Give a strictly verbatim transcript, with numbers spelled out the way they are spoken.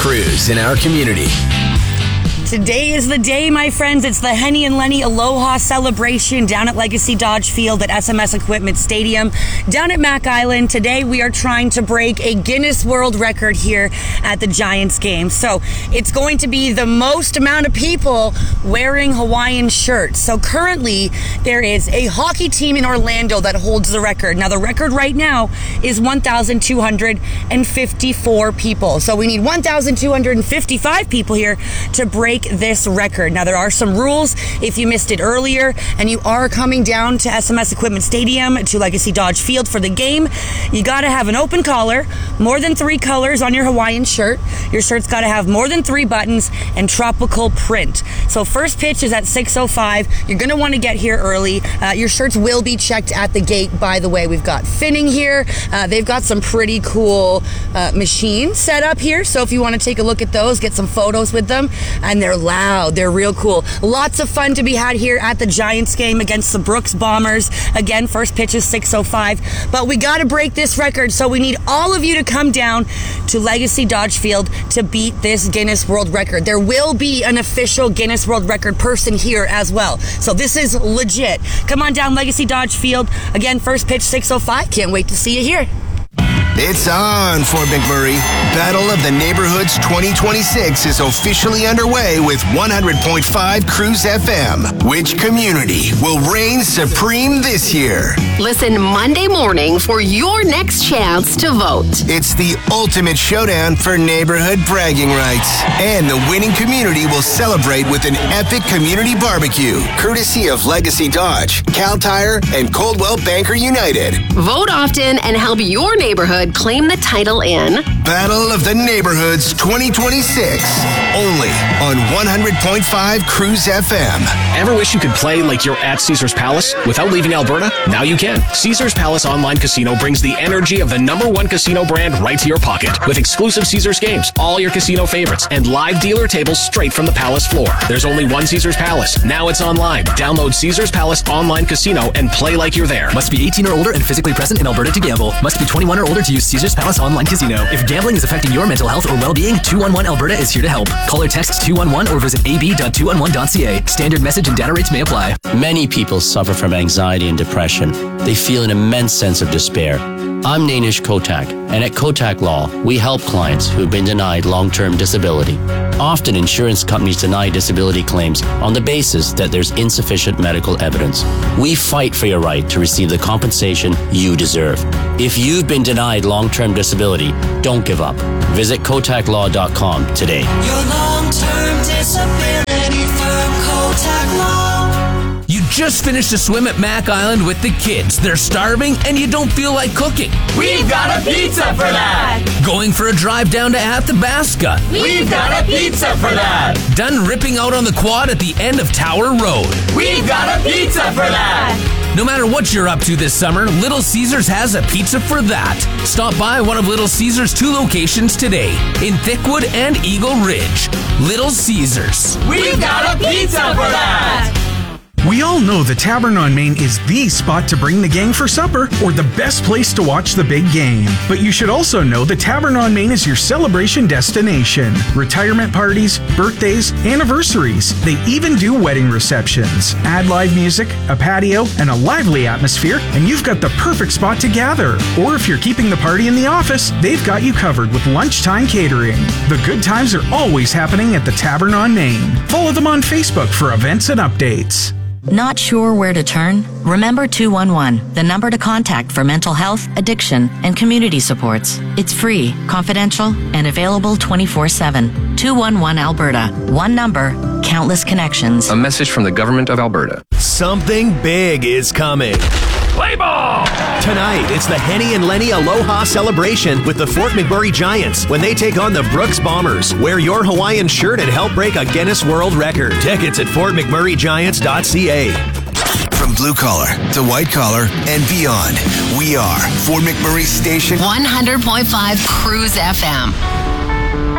crews in our community. Today is the day, my friends. It's the Henny and Lenny Aloha celebration down at Legacy Dodge Field at S M S Equipment Stadium down at Mac Island. Today we are trying to break a Guinness World Record here at the Giants game. So it's going to be the most amount of people wearing Hawaiian shirts. So currently there is a hockey team in Orlando that holds the record. Now the record right now is one thousand two hundred fifty-four people. So we need one thousand two hundred fifty-five people here to break this record. Now there are some rules if you missed it earlier and you are coming down to S M S Equipment Stadium to Legacy Dodge Field for the game. You got to have an open collar, more than three colors on your Hawaiian shirt. Your shirt's got to have more than three buttons and tropical print. So first pitch is at six oh five. You're going to want to get here early. Uh, your shirts will be checked at the gate, by the way. We've got finning here. Uh, they've got some pretty cool uh, machines set up here. So if you want to take a look at those, get some photos with them. And they're loud. They're real cool. Lots of fun to be had here at the Giants game against the Brooks Bombers. Again, first pitch is six oh five. But we got to break this record, so we need all of you to come down to Legacy Dodge Field to beat this Guinness World Record. There will be an official Guinness World Record person here as well. So this is legit. Come on down Legacy Dodge Field. Again, first pitch six oh five. Can't wait to see you here. It's on, Fort McMurray. Battle of the Neighborhoods twenty twenty-six is officially underway with one hundred point five Cruise F M. Which community will reign supreme this year? Listen Monday morning for your next chance to vote. It's the ultimate showdown for neighborhood bragging rights. And the winning community will celebrate with an epic community barbecue, courtesy of Legacy Dodge, Cal Tire, and Coldwell Banker United. Vote often and help your neighborhood claim the title in Battle of the Neighborhoods twenty twenty-six. Only on one hundred point five Cruise F M. Ever wish you could play like you're at Caesars Palace without leaving Alberta? Now you can. Caesars Palace Online Casino brings the energy of the number one casino brand right to your pocket. With exclusive Caesars games, all your casino favorites, and live dealer tables straight from the Palace floor. There's only one Caesars Palace. Now it's online. Download Caesars Palace Online Casino and play like you're there. Must be eighteen or older and physically present in Alberta to gamble. Must be twenty-one or older to use Caesars Palace Online Casino. If gambling is affecting your mental health or well-being, two one one Alberta is here to help. Call or text two one one or visit a b dot two one one dot c a. Standard message and data rates may apply. Many people suffer from anxiety and depression. They feel an immense sense of despair. I'm Nainish Kotak, and at Kotak Law, we help clients who've been denied long-term disability. Often, insurance companies deny disability claims on the basis that there's insufficient medical evidence. We fight for your right to receive the compensation you deserve. If you've been denied long-term disability, don't give up. Visit kotak law dot com today. Your long-term disability firm, Kotak Law. You just finished a swim at Mac Island with the kids. They're starving and you don't feel like cooking. We've got a pizza for that. Going for a drive down to Athabasca. We've got a pizza for that. Done ripping out on the quad at the end of Tower Road. We've got a pizza for that. No matter what you're up to this summer, Little Caesars has a pizza for that. Stop by one of Little Caesars' two locations today, in Thickwood and Eagle Ridge. Little Caesars. We've got a pizza for that. We all know the Tavern on Main is the spot to bring the gang for supper or the best place to watch the big game. But you should also know the Tavern on Main is your celebration destination. Retirement parties, birthdays, anniversaries. They even do wedding receptions. Add live music, a patio, and a lively atmosphere, and you've got the perfect spot to gather. Or if you're keeping the party in the office, they've got you covered with lunchtime catering. The good times are always happening at the Tavern on Main. Follow them on Facebook for events and updates. Not sure where to turn? Remember two one one, the number to contact for mental health, addiction, and community supports. It's free, confidential, and available twenty-four seven. two one one Alberta. One number, countless connections. A message from the Government of Alberta. Something big is coming. Play ball! Tonight, it's the Henny and Lenny Aloha celebration with the Fort McMurray Giants when they take on the Brooks Bombers. Wear your Hawaiian shirt and help break a Guinness World Record. Tickets at fort mcmurray giants dot c a. From blue collar to white collar and beyond, we are Fort McMurray Station one hundred point five Cruise F M.